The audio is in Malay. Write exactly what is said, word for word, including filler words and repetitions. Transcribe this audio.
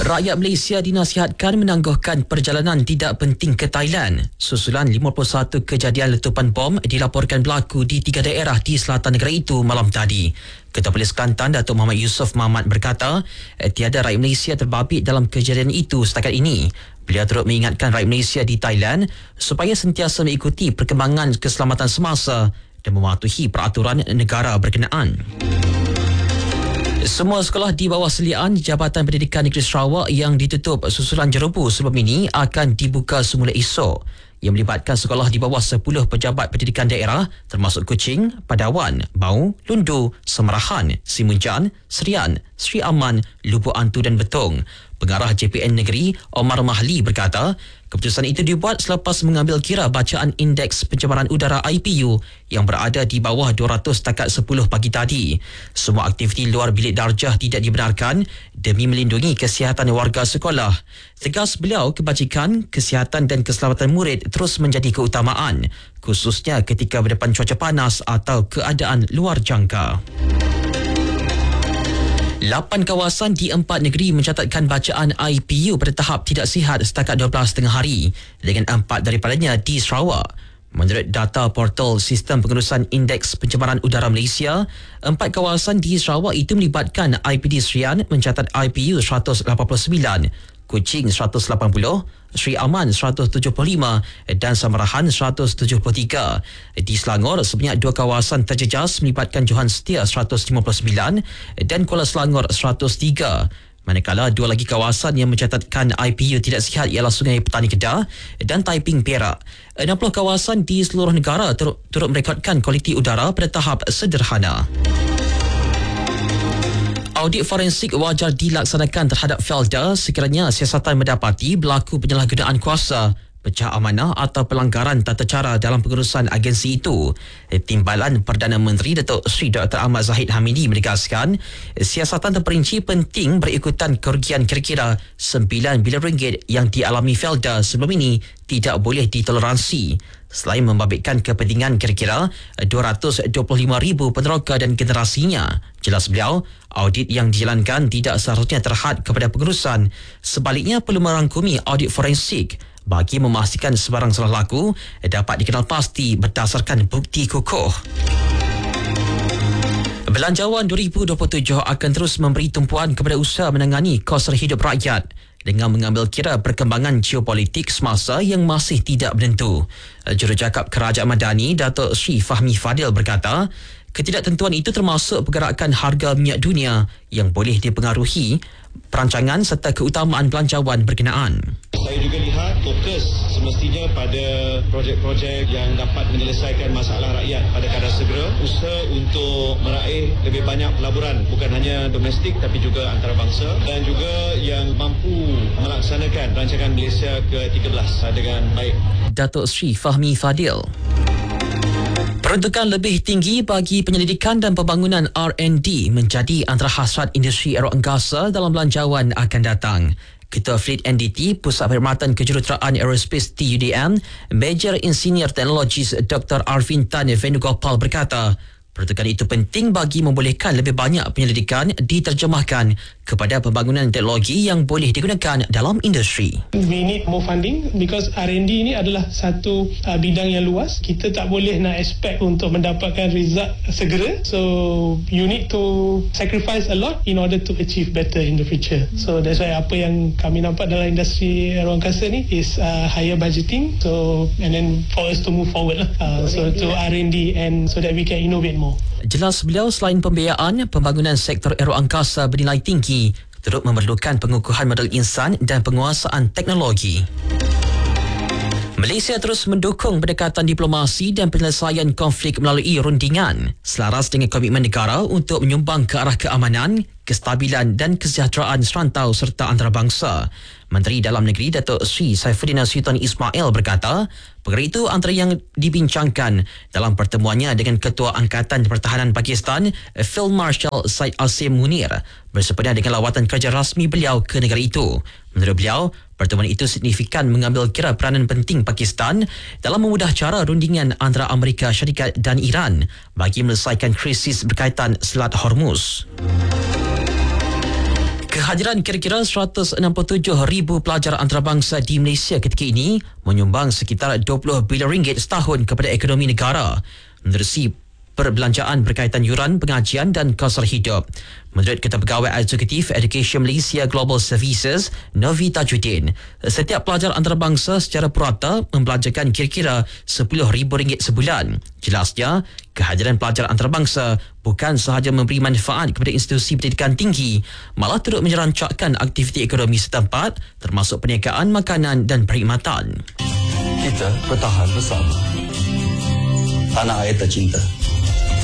Rakyat Malaysia dinasihatkan menangguhkan perjalanan tidak penting ke Thailand susulan lima puluh satu kejadian letupan bom dilaporkan berlaku di tiga daerah di selatan negara itu malam tadi. Ketua Polis Kelantan Datuk Muhammad Yusof Mamat berkata, tiada rakyat Malaysia terbabit dalam kejadian itu setakat ini. Beliau turut mengingatkan rakyat Malaysia di Thailand supaya sentiasa mengikuti perkembangan keselamatan semasa dan mematuhi peraturan negara berkenaan. Semua sekolah di bawah seliaan Jabatan Pendidikan Negeri Sarawak yang ditutup susulan jerebu sebelum ini akan dibuka semula esok. Yang melibatkan sekolah di bawah sepuluh pejabat pendidikan daerah termasuk Kuching, Padawan, Bau, Lundu, Semerahan, Simunjan, Serian, Sri Aman, Lubuk Antu dan Betong. Pengarah J P N Negeri Omar Mahli berkata, keputusan itu dibuat selepas mengambil kira bacaan Indeks Pencemaran Udara I P U yang berada di bawah dua ratus setakat sepuluh pagi tadi. Semua aktiviti luar bilik darjah tidak dibenarkan demi melindungi kesihatan warga sekolah. Tegas beliau, kebajikan, kesihatan dan keselamatan murid terus menjadi keutamaan, khususnya ketika berdepan cuaca panas atau keadaan luar jangka. Lapan kawasan di empat negeri mencatatkan bacaan I P U pada tahap tidak sihat setakat dua belas tengah hari, dengan empat daripadanya di Sarawak. Menurut data portal Sistem Pengurusan Indeks Pencemaran Udara Malaysia, empat kawasan di Sarawak itu melibatkan I P D Serian mencatat I P U seratus lapan puluh sembilan, Kuching seratus lapan puluh, Sri Aman seratus tujuh puluh lima dan Semerahan seratus tujuh puluh tiga. Di Selangor, sebanyak dua kawasan terjejas melibatkan Johan Setia seratus lima puluh sembilan dan Kuala Selangor seratus tiga. Manakala dua lagi kawasan yang mencatatkan I P U tidak sihat ialah Sungai Petani Kedah dan Taiping Perak. enam puluh kawasan di seluruh negara turut, turut merekodkan kualiti udara pada tahap sederhana. Audit forensik wajar dilaksanakan terhadap Felda sekiranya siasatan mendapati berlaku penyalahgunaan kuasa, pecah amanah atau pelanggaran tata cara dalam pengurusan agensi itu. Timbalan Perdana Menteri Datuk Seri Doktor Ahmad Zahid Hamidi menegaskan, siasatan terperinci penting berikutan kerugian kira-kira sembilan bilion ringgit yang dialami Felda sebelum ini tidak boleh ditoleransi. Selain membabitkan kepentingan kira-kira dua ratus dua puluh lima ribu peneroka dan generasinya, jelas beliau, audit yang dijalankan tidak seharusnya terhad kepada pengurusan. Sebaliknya perlu merangkumi audit forensik bagi memastikan sebarang salah laku dapat dikenal pasti berdasarkan bukti kukuh. Belanjawan dua ribu dua puluh tujuh akan terus memberi tumpuan kepada usaha menangani kos hidup rakyat dengan mengambil kira perkembangan geopolitik semasa yang masih tidak menentu. Jurucakap Kerajaan Madani Datuk Sri Fahmi Fadil berkata, ketidaktentuan itu termasuk pergerakan harga minyak dunia yang boleh dipengaruhi perancangan serta keutamaan belanjawan berkenaan. Saya juga lihat fokus semestinya pada projek-projek yang dapat menyelesaikan masalah rakyat pada kadar segera, usaha untuk meraih lebih banyak pelaburan bukan hanya domestik tapi juga antarabangsa, dan juga yang mampu melaksanakan rancangan Malaysia ke tiga belas dengan baik. Datuk Sri Fahmi Fadil. Peruntukan lebih tinggi bagi penyelidikan dan pembangunan R and D menjadi antara hasrat industri aeroangkasa dalam belanjawan akan datang. Ketua Fleet N D T, Pusat Perkhidmatan Kejuruteraan Aerospace T U D M, Major Engineer Teknologis Doktor Arvin Tan Venugopal berkata, peruntukan itu penting bagi membolehkan lebih banyak penyelidikan diterjemahkan kepada pembangunan teknologi yang boleh digunakan dalam industri. We need more funding because R and D ini adalah satu uh, bidang yang luas. Kita tak boleh nak expect untuk mendapatkan result segera. So you need to sacrifice a lot in order to achieve better in the future. So that's why apa yang kami nampak dalam industri aeroangkasa ni is uh, higher budgeting. So and then for us to move forward lah. Uh, so to R and D and so that we can innovate more. Jelas beliau, selain pembiayaan, pembangunan sektor aeroangkasa bernilai tinggi turut memerlukan pengukuhan modal insan dan penguasaan teknologi. Malaysia terus mendukung pendekatan diplomasi dan penyelesaian konflik melalui rundingan selaras dengan komitmen negara untuk menyumbang ke arah keamanan, kestabilan dan kesejahteraan serantau serta antarabangsa. Menteri Dalam Negeri Datuk Sri Saifuddin Sultan Ismail berkata, perkara itu antara yang dibincangkan dalam pertemuannya dengan Ketua Angkatan Pertahanan Pakistan, Field Marshal Syed Asim Munir, bersempena dengan lawatan kerja rasmi beliau ke negara itu. Menurut beliau, pertemuan itu signifikan mengambil kira peranan penting Pakistan dalam memudah cara rundingan antara Amerika Syarikat dan Iran bagi menyelesaikan krisis berkaitan Selat Hormuz. Kehadiran kira-kira seratus enam puluh tujuh ribu pelajar antarabangsa di Malaysia ketika ini menyumbang sekitar dua puluh bilion ringgit setahun kepada ekonomi negara menerusi perbelanjaan berkaitan yuran pengajian dan kos hidup. Menurut Ketua Pegawai Eksekutif Education Malaysia Global Services, Novi Tajuddin, setiap pelajar antarabangsa secara purata membelanjakan kira-kira sepuluh ribu ringgit sebulan. Jelasnya, kehadiran pelajar antarabangsa bukan sahaja memberi manfaat kepada institusi pendidikan tinggi, malah turut menyerancakkan aktiviti ekonomi setempat termasuk perniagaan makanan dan perkhidmatan. Kita bertahan bersama. Tanah air tercinta.